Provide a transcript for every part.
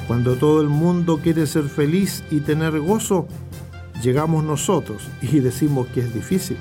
Cuando todo el mundo quiere ser feliz y tener gozo, llegamos nosotros y decimos que es difícil.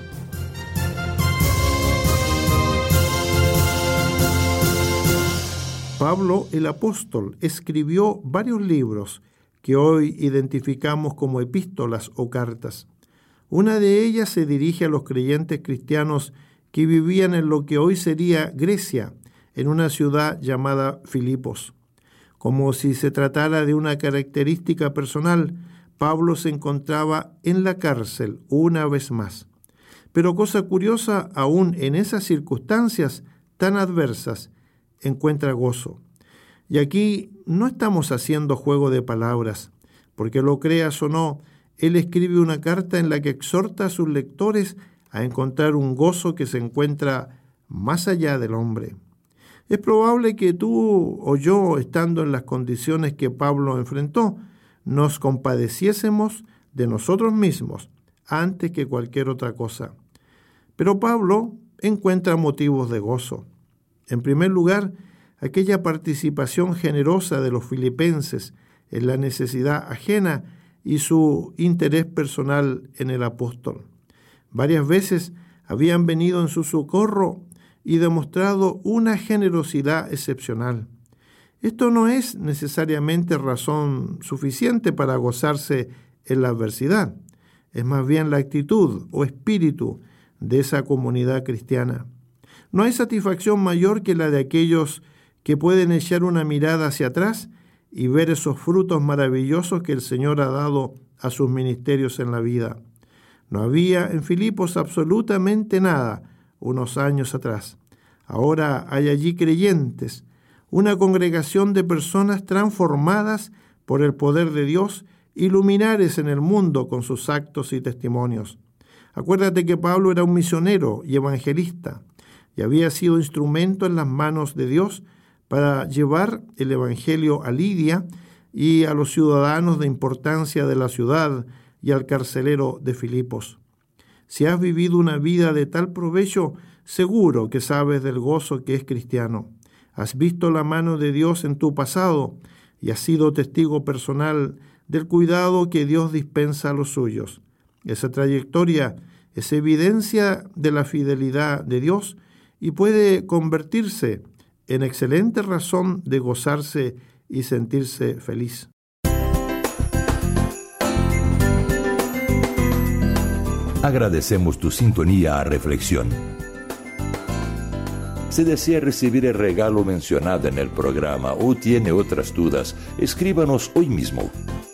Pablo el apóstol escribió varios libros que hoy identificamos como epístolas o cartas. Una de ellas se dirige a los creyentes cristianos que vivían en lo que hoy sería Grecia, en una ciudad llamada Filipos. Como si se tratara de una característica personal, Pablo se encontraba en la cárcel una vez más. Pero cosa curiosa, aún en esas circunstancias tan adversas, encuentra gozo. Y aquí no estamos haciendo juego de palabras, porque lo creas o no, él escribe una carta en la que exhorta a sus lectores a encontrar un gozo que se encuentra más allá del hombre. Es probable que tú o yo, estando en las condiciones que Pablo enfrentó, nos compadeciésemos de nosotros mismos antes que cualquier otra cosa. Pero Pablo encuentra motivos de gozo. En primer lugar, aquella participación generosa de los filipenses en la necesidad ajena y su interés personal en el apóstol. Varias veces habían venido en su socorro y demostrado una generosidad excepcional. Esto no es necesariamente razón suficiente para gozarse en la adversidad. Es más bien la actitud o espíritu de esa comunidad cristiana. No hay satisfacción mayor que la de aquellos que pueden echar una mirada hacia atrás y ver esos frutos maravillosos que el Señor ha dado a sus ministerios en la vida. No había en Filipos absolutamente nada unos años atrás. Ahora hay allí creyentes, una congregación de personas transformadas por el poder de Dios y luminares en el mundo con sus actos y testimonios. Acuérdate que Pablo era un misionero y evangelista y había sido instrumento en las manos de Dios para llevar el evangelio a Lidia y a los ciudadanos de importancia de la ciudad y al carcelero de Filipos. Si has vivido una vida de tal provecho, seguro que sabes del gozo que es cristiano. Has visto la mano de Dios en tu pasado y has sido testigo personal del cuidado que Dios dispensa a los suyos. Esa trayectoria es evidencia de la fidelidad de Dios y puede convertirse en excelente razón de gozarse y sentirse feliz. Agradecemos tu sintonía a Reflexión. Si desea recibir el regalo mencionado en el programa o tiene otras dudas, escríbanos hoy mismo.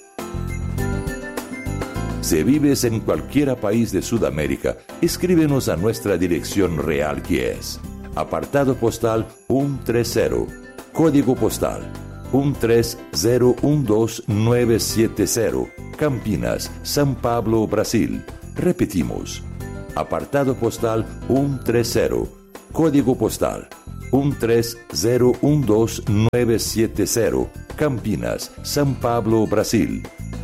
Si vives en cualquier país de Sudamérica, escríbenos a nuestra dirección real, que es apartado postal 130, código postal 13012970, Campinas, São Paulo, Brasil. Repetimos, apartado postal 130, código postal 13012970, Campinas, São Paulo, Brasil.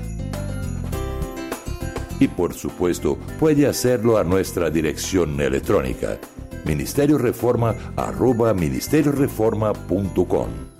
Y por supuesto, puede hacerlo a nuestra dirección electrónica, ministerioreforma@ministerioreforma.com.